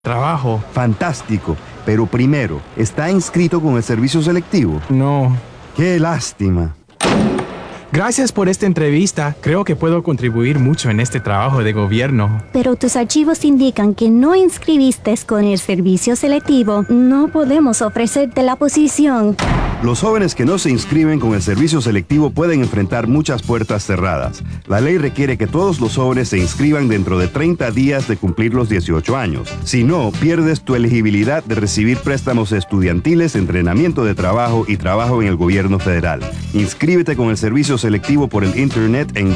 trabajo. Fantástico, pero primero, ¿está inscrito con el servicio selectivo? No. ¡Qué lástima! Gracias por esta entrevista. Creo que puedo contribuir mucho en este trabajo de gobierno. Pero tus archivos indican que no inscribiste con el servicio selectivo. No podemos ofrecerte la posición. Los jóvenes que no se inscriben con el servicio selectivo pueden enfrentar muchas puertas cerradas. La ley requiere que todos los jóvenes se inscriban dentro de 30 días de cumplir los 18 años. Si no, pierdes tu elegibilidad de recibir préstamos estudiantiles, entrenamiento de trabajo y trabajo en el gobierno federal. Inscríbete con el servicio selectivo por el internet en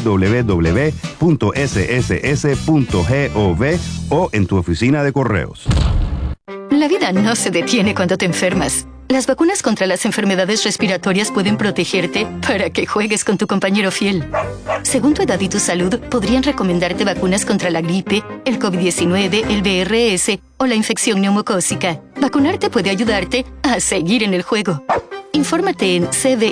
www.sss.gov o en tu oficina de correos. La vida no se detiene cuando te enfermas. Las vacunas contra las enfermedades respiratorias pueden protegerte para que juegues con tu compañero fiel. Según tu edad y tu salud, podrían recomendarte vacunas contra la gripe, el COVID-19, el VRS o la infección neumocócica. Vacunarte puede ayudarte a seguir en el juego. Infórmate en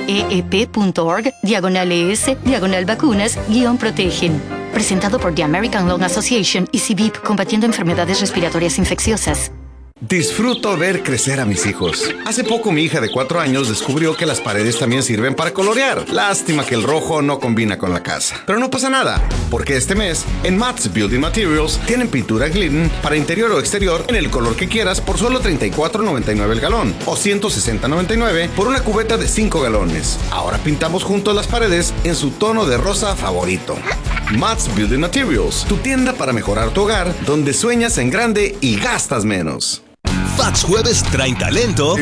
cveep.org/ES/vacunas-protegen. Presentado por The American Lung Association y CVIP, combatiendo enfermedades respiratorias infecciosas. Disfruto ver crecer a mis hijos. Hace poco mi hija de 4 años descubrió que las paredes también sirven para colorear. Lástima que el rojo no combina con la casa. Pero no pasa nada, porque este mes en Matt's Building Materials tienen pintura Glidden para interior o exterior en el color que quieras por solo $34.99 el galón o $160.99 por una cubeta de 5 galones. Ahora pintamos juntos las paredes en su tono de rosa favorito. Matt's Building Materials, tu tienda para mejorar tu hogar, donde sueñas en grande y gastas menos. Fox Jueves traen talento y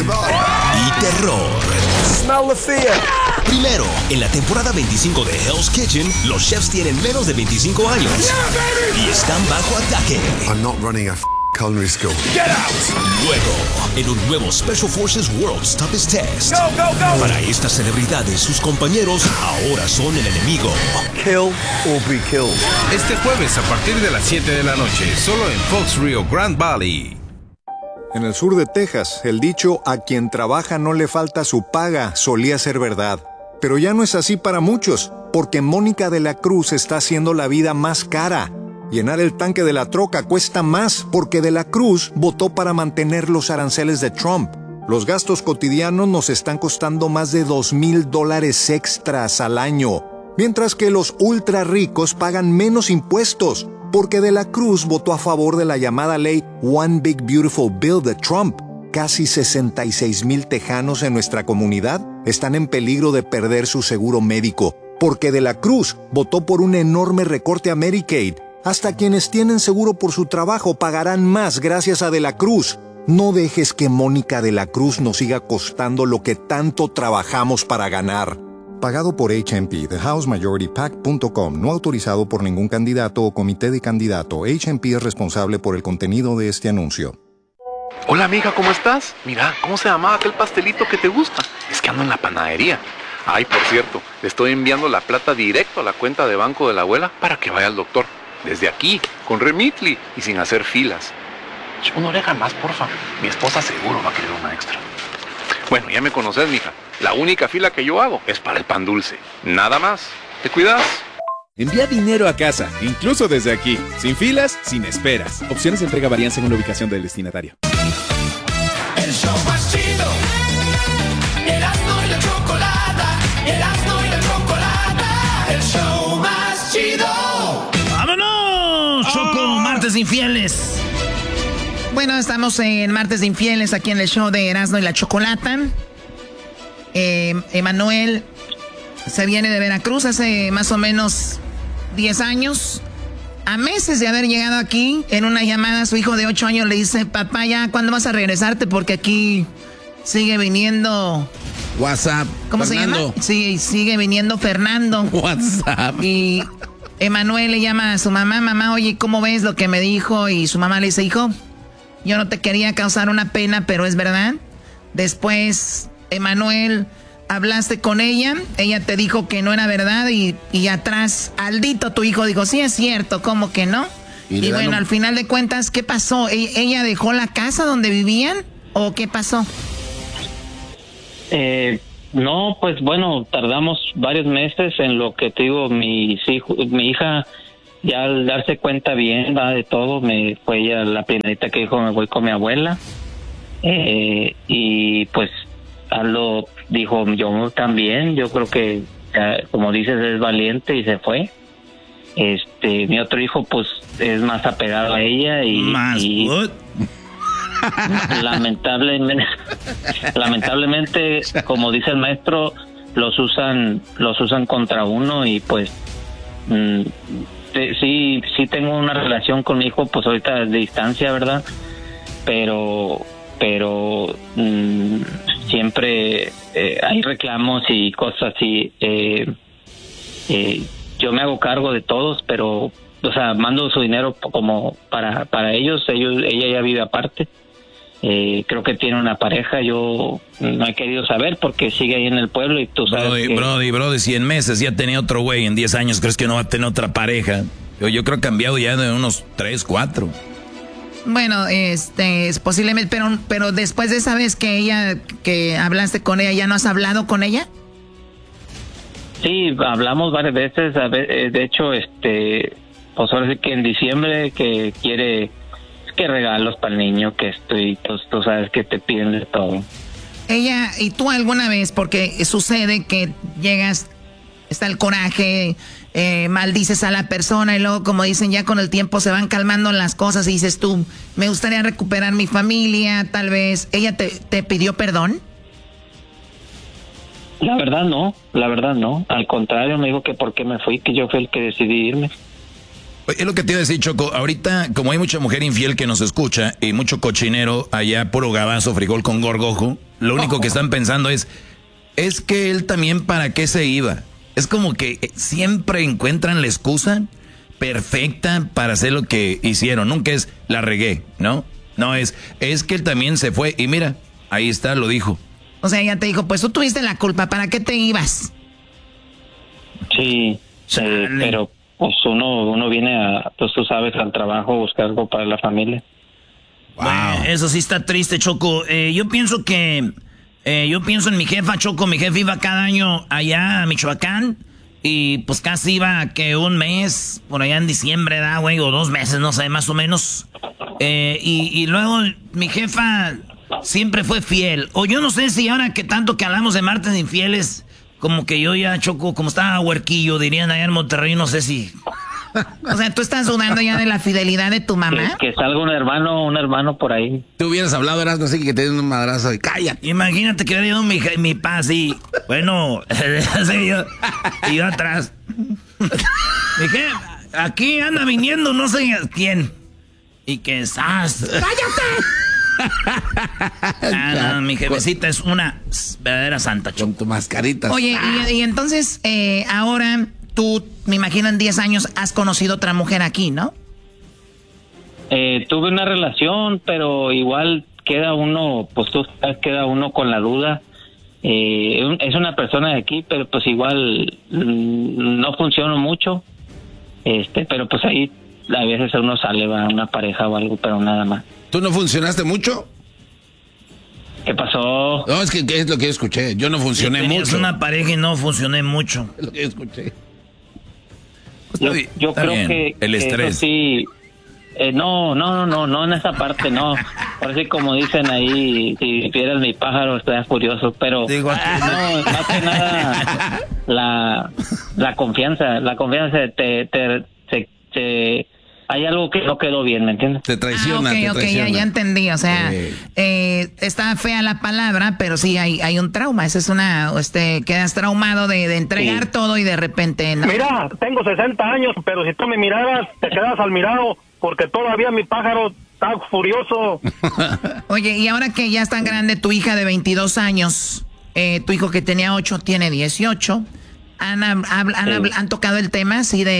terror. Smell the fear. Primero, en la temporada 25 de Hell's Kitchen, los chefs tienen menos de 25 años y están bajo ataque. I'm not running a culinary school. Get out! Luego, en un nuevo Special Forces World's Toughest Test. Go, go, go! Para estas celebridades, sus compañeros ahora son el enemigo. Kill or be killed. Este jueves a partir de las 7 de la noche, solo en Fox Rio Grande Valley. En el sur de Texas, el dicho "a quien trabaja no le falta su paga" solía ser verdad. Pero ya no es así para muchos, porque Mónica de la Cruz está haciendo la vida más cara. Llenar el tanque de la troca cuesta más, porque de la Cruz votó para mantener los aranceles de Trump. Los gastos cotidianos nos están costando más de $2,000 extras al año, mientras que los ultra ricos pagan menos impuestos, porque de la Cruz votó a favor de la llamada ley One Big Beautiful Bill de Trump. Casi 66,000 tejanos en nuestra comunidad están en peligro de perder su seguro médico, porque de la Cruz votó por un enorme recorte a Medicaid. Hasta quienes tienen seguro por su trabajo pagarán más gracias a de la Cruz. No dejes que Mónica de la Cruz nos siga costando lo que tanto trabajamos para ganar. Pagado por HMP, TheHouseMajorityPAC.com, no autorizado por ningún candidato o comité de candidato. HMP es responsable por el contenido de este anuncio. Hola amiga, ¿cómo estás? Mira, ¿cómo se llamaba aquel pastelito que te gusta? Es que ando en la panadería. Ay, por cierto, le estoy enviando la plata directo a la cuenta de banco de la abuela para que vaya al doctor. Desde aquí, con Remitly y sin hacer filas. Una oreja más, porfa. Mi esposa seguro va a querer una extra. Bueno, ya me conoces, mija. La única fila que yo hago es para el pan dulce. Nada más. ¿Te cuidas? Envía dinero a casa, incluso desde aquí. Sin filas, sin esperas. Opciones de entrega varían según la ubicación del destinatario. El show más chido. Erasmo y la chocolata. Erasmo y la chocolata. El show más chido. ¡Vámonos! Choco, martes de infieles. Bueno, estamos en martes de infieles aquí en el show de Erasmo y la chocolata. Emanuel se viene de Veracruz hace más o menos 10 años. A meses de haber llegado aquí, en una llamada, su hijo de 8 años le dice: papá, ya, ¿cuándo vas a regresarte? Porque aquí sigue viniendo... WhatsApp. ¿Cómo Fernando. se llama? Sí, sigue viniendo Fernando. WhatsApp. Y Emanuel le llama a su mamá: mamá, oye, ¿cómo ves lo que me dijo? Y su mamá le dice: hijo, yo no te quería causar una pena, pero es verdad. Después, Emanuel, hablaste con ella te dijo que no era verdad y atrás, Aldito, tu hijo, dijo: sí, es cierto, ¿cómo que no? Y bueno, al final de cuentas, ¿qué pasó? ¿Ella dejó la casa donde vivían o qué pasó? No, pues bueno, tardamos varios meses en lo que te digo, mi hija ya al darse cuenta bien, va, de todo, fue ella la primerita que dijo, me voy con mi abuela. Y pues Aldo dijo, yo también, yo creo que, como dices, es valiente y se fue. Mi otro hijo pues es más apegado a ella y lamentablemente, como dice el maestro, los usan contra uno y pues sí tengo una relación con mi hijo, pues ahorita de distancia, ¿verdad? Pero siempre hay reclamos y cosas así. Yo me hago cargo de todos, pero, o sea, mando su dinero como para ellos. Ella ya vive aparte. Creo que tiene una pareja. Yo no he querido saber porque sigue ahí en el pueblo y tú sabes Brody, si en meses ya tenía otro güey, en 10 años, ¿crees que no va a tener otra pareja? Yo creo que ha cambiado ya de unos 3, 4. Bueno, es posiblemente, pero después de esa vez que hablaste con ella, ¿ya no has hablado con ella? Sí, hablamos varias veces. De hecho, pues ahora sí que en diciembre que quiere que regalos para el niño, que pues tú sabes que te piden de todo. Ella, y tú alguna vez, porque sucede que llegas, está el coraje, maldices a la persona y luego, como dicen, ya con el tiempo se van calmando las cosas y dices tú, me gustaría recuperar mi familia, tal vez. ¿Ella te pidió perdón? La verdad no. Al contrario, me dijo que por qué me fui, que yo fui el que decidí irme. Es lo que te iba a decir, Choco. Ahorita, como hay mucha mujer infiel que nos escucha y mucho cochinero allá, puro gabazo, frijol con gorgojo, lo único que están pensando es que él también, ¿para qué se iba? Es como que siempre encuentran la excusa perfecta para hacer lo que hicieron. Nunca es la regué, ¿no? No es que él también se fue y mira, ahí está, lo dijo. O sea, ella te dijo, pues tú tuviste la culpa, ¿para qué te ibas? Sí, pero pues uno viene pues tú sabes, al trabajo, buscar algo para la familia. Wow. Bueno, eso sí está triste, Choco. Yo pienso en mi jefa, Choco. Mi jefa iba cada año allá a Michoacán y pues casi iba que un mes, por allá en diciembre, ¿da, güey? O 2 meses, no sé, más o menos. Y luego mi jefa siempre fue fiel. O yo no sé si ahora que tanto que hablamos de martes infieles, como que yo ya, Choco, como estaba huerquillo, dirían allá en Monterrey, no sé si... O sea, ¿tú estás dudando ya de la fidelidad de tu mamá? Que salga un hermano por ahí. Tú hubieras hablado, eras no sé, que te den un madrazo y cállate. Imagínate que hubiera ido mi pa así. Bueno, así y yo atrás. Dije, aquí anda viniendo no sé quién. Y que estás... ¡Cállate! No, mi jefecita es una verdadera santa, Choco. Con tu mascarita. Oye, y entonces, ahora... Tú, me imagino, en 10 años has conocido otra mujer aquí, ¿no? Tuve una relación, pero igual queda uno, pues tú sabes, queda uno con la duda. Es una persona de aquí, pero pues igual no funciona mucho. Pero pues ahí a veces uno sale, va, una pareja o algo, pero nada más. ¿Tú no funcionaste mucho? ¿Qué pasó? No, es que es lo que yo escuché. Yo no funcioné mucho. Es una pareja y no funcioné mucho. Es lo que yo escuché. Yo creo bien. que el estrés. Sí, no en esa parte no. Por eso, como dicen ahí, si vieras mi pájaro estaría furioso, pero no, más que nada la confianza hay algo que no quedó bien, ¿me entiendes? Te traiciona, te traiciona. Ya entendí, o sea, está fea la palabra, pero sí hay un trauma. Esa es quedas traumado de entregar todo y de repente... ¿no? Mira, tengo 60 años, pero si tú me miraras, te quedas al mirado, porque todavía mi pájaro está furioso. Oye, y ahora que ya es tan grande tu hija de 22 años, tu hijo que tenía 8 tiene 18... ¿Han tocado el así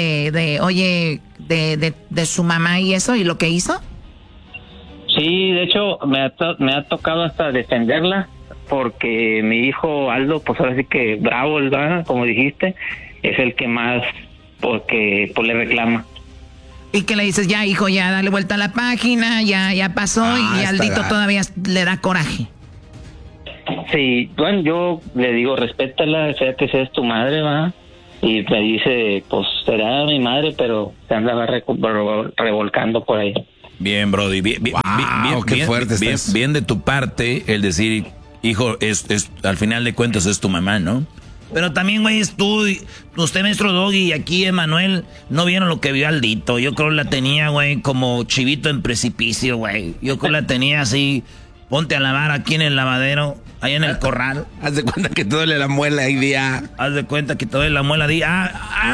de su mamá y eso y lo que hizo? Sí, de hecho me ha tocado hasta defenderla, porque mi hijo Aldo, pues ahora sí que bravo, ¿verdad? Como dijiste, es el que más porque pues le reclama. ¿Y qué le dices? Ya, hijo, ya dale vuelta a la página, ya pasó, y Aldito todavía le da coraje. Sí, bueno, yo le digo, respétala, sea que seas tu madre, va. Y me dice, pues será mi madre, pero se andaba revolcando por ahí. Bien, Brody, bien, qué fuerte bien de tu parte el decir, hijo, al final de cuentas es tu mamá, ¿no? Pero también, güey, usted, maestro Doggy, y aquí Emanuel, no vieron lo que vio Aldito. Yo creo que la tenía, güey, como chivito en precipicio, güey. Yo creo que la tenía así, ponte a lavar aquí en el lavadero, ahí en el corral. Haz de cuenta que te duele la muela ahí día. Haz de cuenta que te duele la muela día.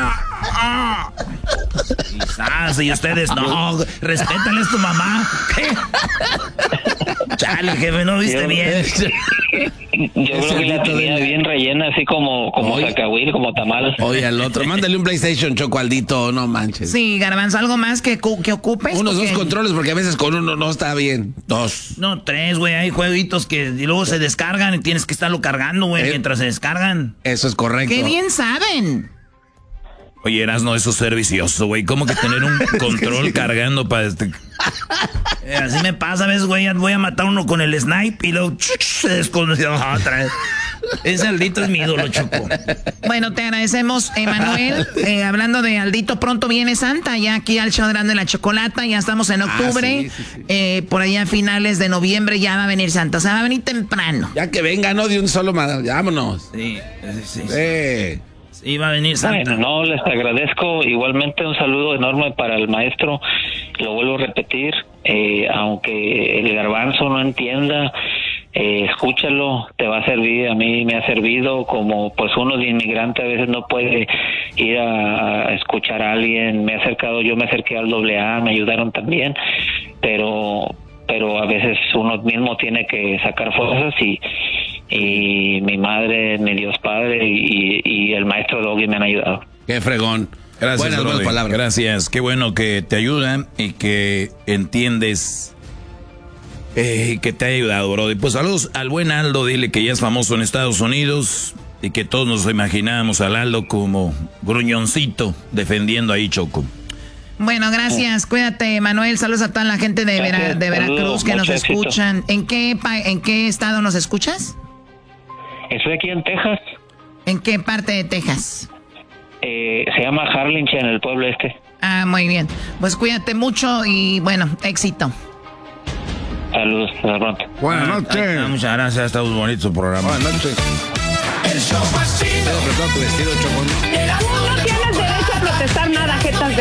Quizás, y ustedes, no, respétale a tu mamá. Chale, jefe, no viste bien. Yo creo que la tenía bien rellena, así como cacahuil, como tamal. Oye, al otro, mándale un PlayStation, Choco, Aldito, no manches. Sí, Garbanzo, ¿algo más que ocupes? Unos 2 controles, porque a veces con uno no está bien. 2. No, 3, güey, hay jueguitos que y luego se descargan y tienes que estarlo cargando, güey, mientras se descargan. Eso es correcto. ¡Qué bien saben! Oye, Erasno, eso es ser vicioso, güey. ¿Cómo que tener un control cargando para así me pasa, ¿ves, güey? Voy a matar uno con el snipe y luego se desconoció otra vez. Ese Aldito es mi ídolo, Choco. Bueno, te agradecemos, Emanuel. Hablando de Aldito, pronto viene Santa, ya aquí al show grande de la chocolata, ya estamos en octubre. Sí. Por allá a finales de noviembre ya va a venir Santa, o sea, va a venir temprano. Ya que venga, no de un solo, vámonos. Sí. Sí, va a venir Santa. Bueno, no, les agradezco. Igualmente un saludo enorme para el maestro. Lo vuelvo a repetir. Aunque el Garbanzo no entienda, escúchalo, te va a servir. A mí me ha servido, como pues uno de inmigrante a veces no puede ir a escuchar a alguien. Yo me acerqué al AA, me ayudaron también, pero a veces uno mismo tiene que sacar fuerzas y mi madre, mi Dios Padre y el maestro Doggy me han ayudado. Qué fregón. Gracias, buenas palabras. Gracias, qué bueno que te ayudan y que entiendes que te ha ayudado, Brody. Pues saludos al buen Aldo, dile que ya es famoso en Estados Unidos y que todos nos imaginábamos al Aldo como gruñoncito defendiendo ahí, Choco. Bueno, gracias, cuídate, Manuel. Saludos a toda la gente de Veracruz que nos escuchan. ¿En qué estado nos escuchas? Estoy aquí en Texas. ¿En qué parte de Texas? Se llama Harlingen, el pueblo este. Ah, muy bien. Pues cuídate mucho y bueno, éxito. Saludos, hasta pronto. Buenas noches. Muchas gracias, está muy bonito su programa. Buenas noches. El show más chido. Tu vestido, Choco. No tienes derecho a protestar nada, jetas de